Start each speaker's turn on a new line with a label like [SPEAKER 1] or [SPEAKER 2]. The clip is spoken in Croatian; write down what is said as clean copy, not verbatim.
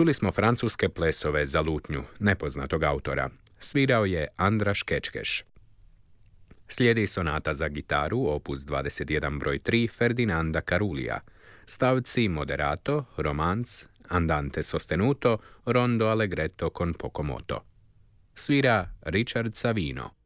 [SPEAKER 1] Čuli smo francuske plesove za lutnju, nepoznatog autora. Svirao je Andraš Kečkeš. Slijedi sonata za gitaru, opus 21 broj 3 Ferdinanda Carulija, stavci moderato, romanz, andante sostenuto, rondo allegretto con poco moto. Svira Richard Savino.